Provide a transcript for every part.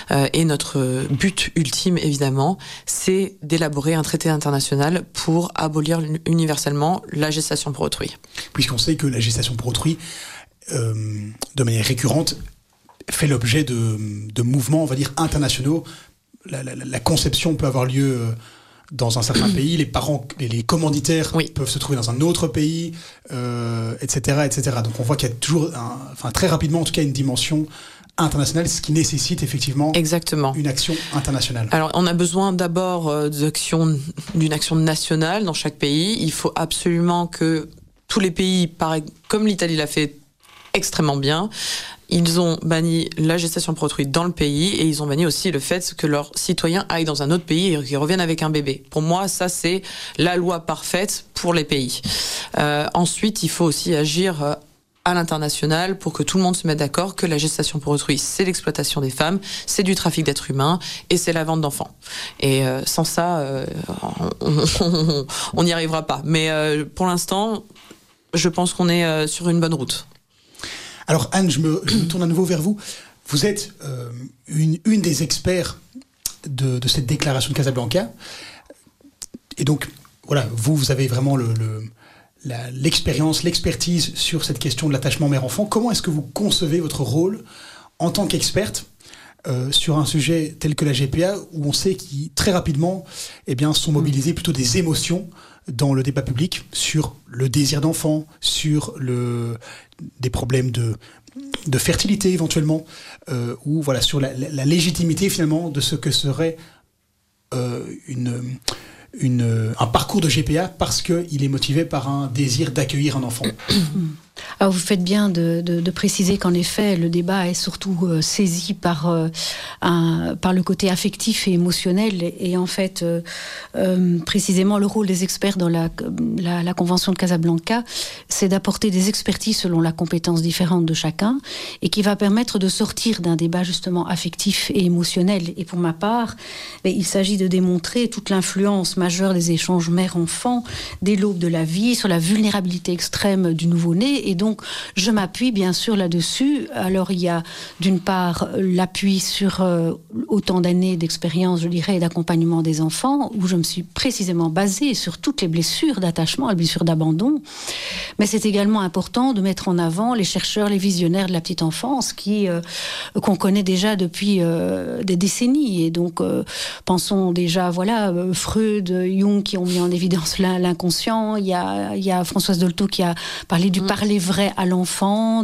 Et notre but ultime, évidemment, c'est d'élaborer un traité international pour abolir universellement la gestation pour autrui. Puisqu'on sait que la gestation pour autrui, de manière récurrente, fait l'objet de mouvements, on va dire, internationaux. La conception peut avoir lieu dans un certain pays, les parents, les commanditaires peuvent se trouver dans un autre pays, etc., etc. Donc on voit qu'il y a toujours, très rapidement en tout cas, une dimension internationale, ce qui nécessite effectivement une action internationale. Alors on a besoin d'abord d'une action nationale dans chaque pays. Il faut absolument que tous les pays, comme l'Italie l'a fait extrêmement bien, ils ont banni la gestation pour autrui dans le pays et ils ont banni aussi le fait que leurs citoyens aillent dans un autre pays et qu'ils reviennent avec un bébé. Pour moi, ça c'est la loi parfaite pour les pays. Ensuite, il faut aussi agir à l'international pour que tout le monde se mette d'accord que la gestation pour autrui, c'est l'exploitation des femmes, c'est du trafic d'êtres humains et c'est la vente d'enfants. Et sans ça, on n'y arrivera pas. Mais pour l'instant, je pense qu'on est sur une bonne route. Alors Anne, je me tourne à nouveau vers vous. Vous êtes une des experts de cette déclaration de Casablanca. Et donc, voilà, vous avez vraiment l'expérience, l'expertise sur cette question de l'attachement mère-enfant. Comment est-ce que vous concevez votre rôle en tant qu'experte sur un sujet tel que la GPA, où on sait qu'il très rapidement sont mobilisées plutôt des émotions dans le débat public sur le désir d'enfant, sur des problèmes de fertilité éventuellement, ou voilà, sur la légitimité finalement de ce que serait un parcours de GPA parce qu'il est motivé par un désir d'accueillir un enfant. Alors vous faites bien de préciser qu'en effet le débat est surtout saisi par le côté affectif et émotionnel et en fait précisément le rôle des experts dans la Convention de Casablanca, c'est d'apporter des expertises selon la compétence différente de chacun et qui va permettre de sortir d'un débat justement affectif et émotionnel. Et pour ma part, il s'agit de démontrer toute l'influence majeure des échanges mère-enfant dès l'aube de la vie sur la vulnérabilité extrême du nouveau-né. Et donc, je m'appuie bien sûr là-dessus. Alors, il y a d'une part l'appui sur autant d'années d'expérience, je dirais, et d'accompagnement des enfants, où je me suis précisément basée sur toutes les blessures d'attachement, les blessures d'abandon. Mais c'est également important de mettre en avant les chercheurs, les visionnaires de la petite enfance, qu'on connaît déjà depuis des décennies. Et donc, pensons déjà, Freud, Jung, qui ont mis en évidence l'inconscient. Il y a Françoise Dolto qui a parlé du parler vrai à l'enfant,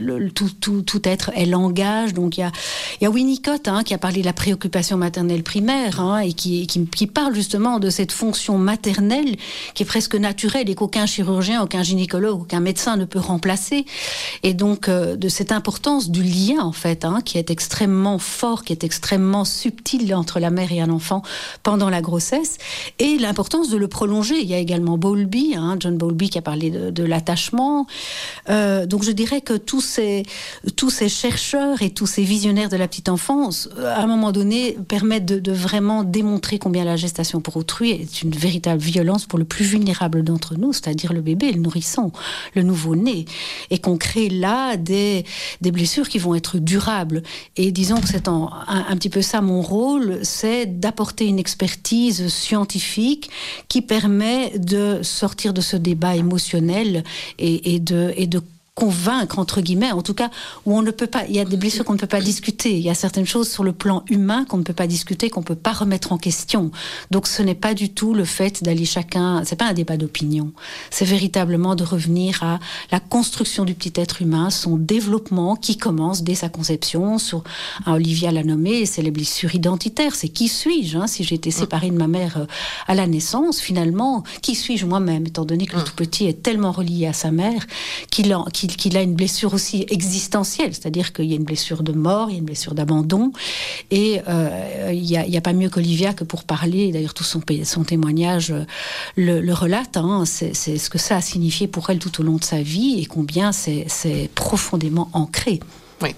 tout être est langage. Donc il y a Winnicott qui a parlé de la préoccupation maternelle primaire et qui parle justement de cette fonction maternelle qui est presque naturelle et qu'aucun chirurgien, aucun gynécologue, aucun médecin ne peut remplacer. Et donc de cette importance du lien en fait, qui est extrêmement fort, qui est extrêmement subtil entre la mère et un enfant pendant la grossesse, et l'importance de le prolonger. Il y a également Bowlby, John Bowlby qui a parlé de l'attachement. Donc je dirais que tous ces chercheurs et tous ces visionnaires de la petite enfance, à un moment donné, permettent de vraiment démontrer combien la gestation pour autrui est une véritable violence pour le plus vulnérable d'entre nous, c'est-à-dire le bébé, le nourrisson, le nouveau-né, et qu'on crée là des blessures qui vont être durables. Et disons que c'est un petit peu ça mon rôle, c'est d'apporter une expertise scientifique qui permet de sortir de ce débat émotionnel et de convaincre, entre guillemets, en tout cas, où on ne peut pas, il y a des blessures qu'on ne peut pas discuter, il y a certaines choses sur le plan humain qu'on ne peut pas discuter, qu'on ne peut pas remettre en question. Donc ce n'est pas du tout le fait d'aller chacun, c'est pas un débat d'opinion, c'est véritablement de revenir à la construction du petit être humain, son développement qui commence dès sa conception, Olivia l'a nommé, c'est les blessures identitaires, c'est qui suis-je, si j'ai été séparée de ma mère à la naissance, finalement, qui suis-je moi-même, étant donné que le tout petit est tellement relié à sa mère qu'il a une blessure aussi existentielle, c'est-à-dire qu'il y a une blessure de mort, il y a une blessure d'abandon, et il y a pas mieux qu'Olivia que pour parler, d'ailleurs tout son témoignage le relate, c'est ce que ça a signifié pour elle tout au long de sa vie, et combien c'est profondément ancré. Oui.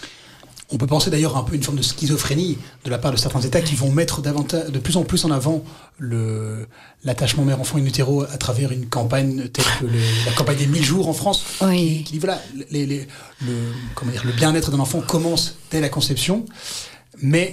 On peut penser d'ailleurs un peu une forme de schizophrénie de la part de certains États qui vont mettre de plus en plus en avant l'attachement mère-enfant in utero à travers une campagne telle que la campagne des 1000 jours en France, qui dit voilà, le bien-être d'un enfant commence dès la conception, mais